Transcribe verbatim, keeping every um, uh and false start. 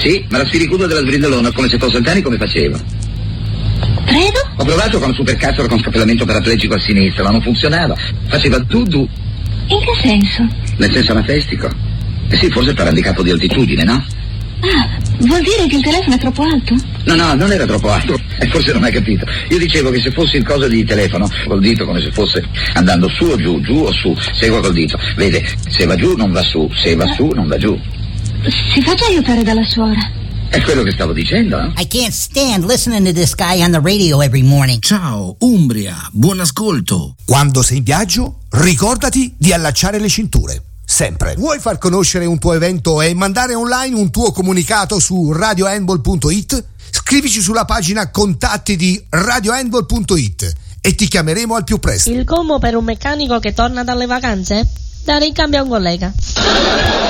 Sì, ma la sfiricuda della sbrindolona, come se fosse anni, come facevo? Credo? Ho provato con supercazzola con scapellamento paraplegico a sinistra, ma non funzionava. Faceva du-du. In che senso? Nel senso anafestico. Eh sì, forse per handicap di altitudine, no? Ah, vuol dire che il telefono è troppo alto? No, no, non era troppo alto. E forse non hai capito. Io dicevo che se fossi il coso di telefono, col dito come se fosse andando su o giù, giù o su, segua col dito. Vede, se va giù non va su, se va su non va giù. Si faccia aiutare dalla suora. È quello che stavo dicendo, no? I can't stand listening to this guy on the radio every morning. Ciao, Umbria, buon ascolto. Quando sei in viaggio, ricordati di allacciare le cinture. Sempre. Vuoi far conoscere un tuo evento e mandare online un tuo comunicato su radio handball punto it? Scrivici sulla pagina contatti di radio handball punto it e ti chiameremo al più presto. Il combo per un meccanico che torna dalle vacanze? Dare in cambio a un collega.